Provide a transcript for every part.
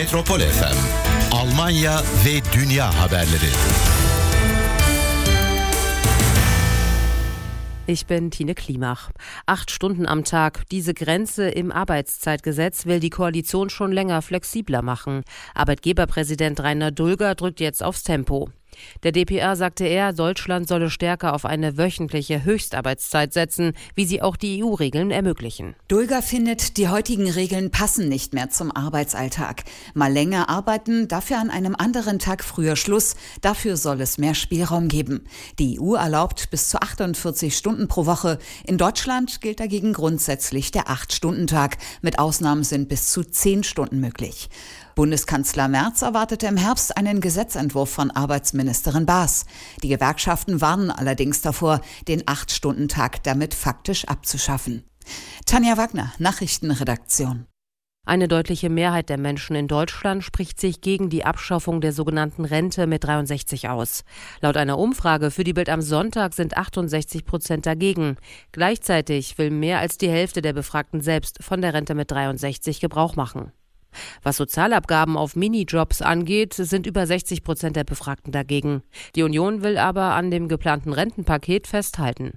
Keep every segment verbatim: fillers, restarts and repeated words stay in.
Metropol F M, Almanya ve dünya haberleri. Ich bin Tine Klimach. Acht Stunden am Tag. Diese Grenze im Arbeitszeitgesetz will die Koalition schon länger flexibler machen. Arbeitgeberpräsident Rainer Dulger drückt jetzt aufs Tempo. Der D P R sagte er, Deutschland solle stärker auf eine wöchentliche Höchstarbeitszeit setzen, wie sie auch die E U-Regeln ermöglichen. Dulger findet, die heutigen Regeln passen nicht mehr zum Arbeitsalltag. Mal länger arbeiten, dafür an einem anderen Tag früher Schluss. Dafür soll es mehr Spielraum geben. Die E U erlaubt bis zu achtundvierzig Stunden pro Woche. In Deutschland gilt dagegen grundsätzlich der acht-Stunden-Tag. Mit Ausnahmen sind bis zu zehn Stunden möglich. Bundeskanzler Merz erwartete im Herbst einen Gesetzentwurf von Arbeitsministerin Baas. Die Gewerkschaften warnen allerdings davor, den acht-Stunden-Tag damit faktisch abzuschaffen. Tanja Wagner, Nachrichtenredaktion. Eine deutliche Mehrheit der Menschen in Deutschland spricht sich gegen die Abschaffung der sogenannten Rente mit dreiundsechzig aus. Laut einer Umfrage für die Bild am Sonntag sind achtundsechzig Prozent dagegen. Gleichzeitig will mehr als die Hälfte der Befragten selbst von der Rente mit dreiundsechzig Gebrauch machen. Was Sozialabgaben auf Minijobs angeht, sind über sechzig Prozent der Befragten dagegen. Die Union will aber an dem geplanten Rentenpaket festhalten.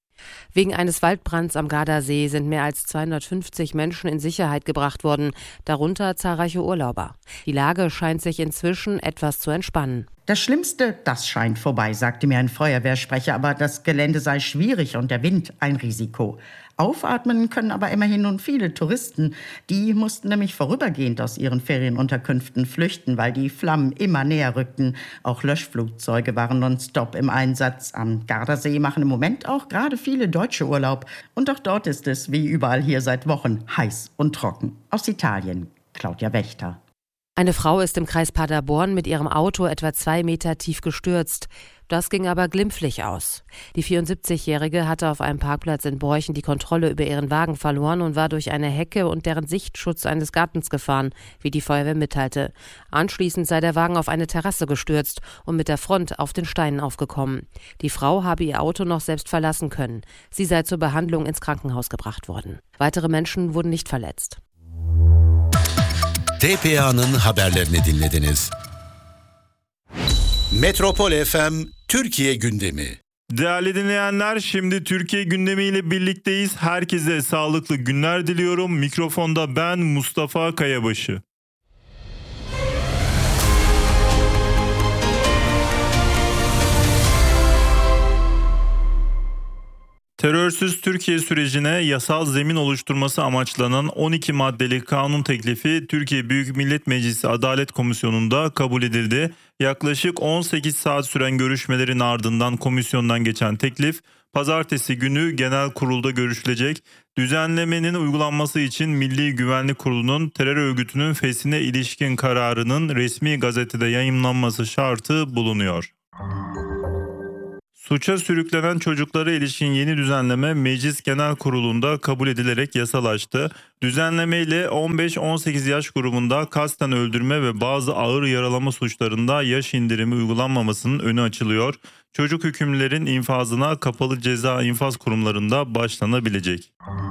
Wegen eines Waldbrands am Gardasee sind mehr als zweihundertfünfzig Menschen in Sicherheit gebracht worden, darunter zahlreiche Urlauber. Die Lage scheint sich inzwischen etwas zu entspannen. Das Schlimmste, das scheint vorbei, sagte mir ein Feuerwehrsprecher, aber das Gelände sei schwierig und der Wind ein Risiko. Aufatmen können aber immerhin nun viele Touristen. Die mussten nämlich vorübergehend aus ihren Ferienunterkünften flüchten, weil die Flammen immer näher rückten. Auch Löschflugzeuge waren nonstop im Einsatz. Am Gardasee machen im Moment auch gerade viele Deutsche Urlaub. Und auch dort ist es, wie überall hier seit Wochen, heiß und trocken. Aus Italien, Claudia Wächter. Eine Frau ist im Kreis Paderborn mit ihrem Auto etwa zwei Meter tief gestürzt. Das ging aber glimpflich aus. Die vierundsiebzigjährige hatte auf einem Parkplatz in Borchen die Kontrolle über ihren Wagen verloren und war durch eine Hecke und deren Sichtschutz eines Gartens gefahren, wie die Feuerwehr mitteilte. Anschließend sei der Wagen auf eine Terrasse gestürzt und mit der Front auf den Steinen aufgekommen. Die Frau habe ihr Auto noch selbst verlassen können. Sie sei zur Behandlung ins Krankenhaus gebracht worden. Weitere Menschen wurden nicht verletzt. D P A'nın haberlerini dinlediniz. Metropol F M Türkiye gündemi. Değerli dinleyenler, şimdi Türkiye gündemiyle birlikteyiz. Herkese sağlıklı günler diliyorum. Mikrofonda ben Mustafa Kayabaşı. Terörsüz Türkiye sürecine yasal zemin oluşturması amaçlanan on iki maddelik kanun teklifi Türkiye Büyük Millet Meclisi Adalet Komisyonu'nda kabul edildi. Yaklaşık on sekiz saat süren görüşmelerin ardından komisyondan geçen teklif, pazartesi günü genel kurulda görüşülecek. Düzenlemenin uygulanması için Milli Güvenlik Kurulu'nun terör örgütünün feshine ilişkin kararının resmi gazetede yayımlanması şartı bulunuyor. Suça sürüklenen çocuklara ilişkin yeni düzenleme Meclis Genel Kurulu'nda kabul edilerek yasalaştı. Düzenlemeyle on beş on sekiz yaş grubunda kasten öldürme ve bazı ağır yaralama suçlarında yaş indirimi uygulanmamasının önü açılıyor. Çocuk hükümlülerin infazına kapalı ceza infaz kurumlarında başlanabilecek.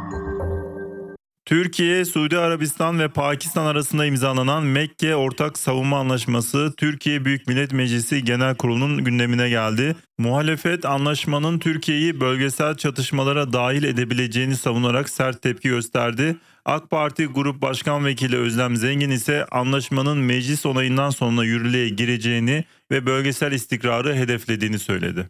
Türkiye, Suudi Arabistan ve Pakistan arasında imzalanan Mekke Ortak Savunma Anlaşması Türkiye Büyük Millet Meclisi Genel Kurulu'nun gündemine geldi. Muhalefet anlaşmanın Türkiye'yi bölgesel çatışmalara dahil edebileceğini savunarak sert tepki gösterdi. AK Parti Grup Başkan Vekili Özlem Zengin ise anlaşmanın meclis onayından sonra yürürlüğe gireceğini ve bölgesel istikrarı hedeflediğini söyledi.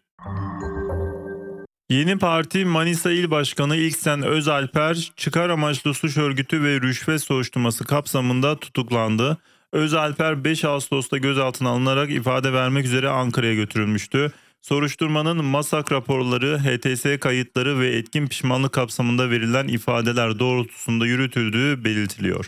Yeni Parti Manisa İl Başkanı İlksen Özalper, çıkar amaçlı suç örgütü ve rüşvet soruşturması kapsamında tutuklandı. Özalper beş Ağustos'ta gözaltına alınarak ifade vermek üzere Ankara'ya götürülmüştü. Soruşturmanın MASAK raporları, H T S kayıtları ve etkin pişmanlık kapsamında verilen ifadeler doğrultusunda yürütüldüğü belirtiliyor.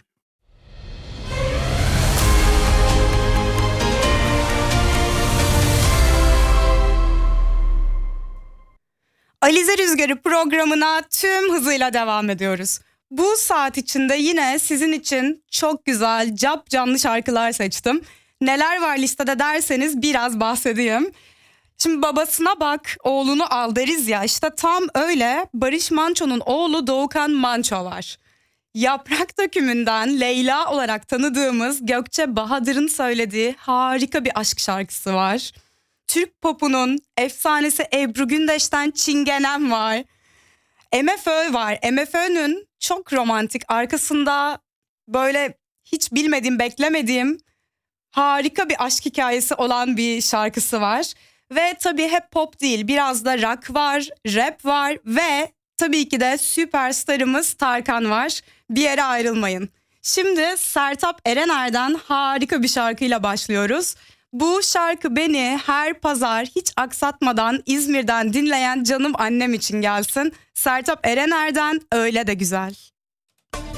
Alize Rüzgarı programına tüm hızıyla devam ediyoruz. Bu saat içinde yine sizin için çok güzel, cap canlı şarkılar seçtim. Neler var listede derseniz biraz bahsedeyim. Şimdi babasına bak, oğlunu al deriz ya, işte tam öyle Barış Manço'nun oğlu Doğukan Manço var. Yaprak Dökümü'nden Leyla olarak tanıdığımız Gökçe Bahadır'ın söylediği harika bir aşk şarkısı var. Türk popunun efsanesi Ebru Gündeş'ten Çingenem var. M F Ö var. M F Ö'nün çok romantik, arkasında böyle hiç bilmediğim, beklemediğim harika bir aşk hikayesi olan bir şarkısı var. Ve tabii hep pop değil, biraz da rock var, rap var ve tabii ki de süperstarımız Tarkan var. Bir yere ayrılmayın. Şimdi Sertab Erener'den harika bir şarkıyla başlıyoruz. Bu şarkı beni her pazar hiç aksatmadan İzmir'den dinleyen canım annem için gelsin. Sertab Erener'den Öyle de Güzel.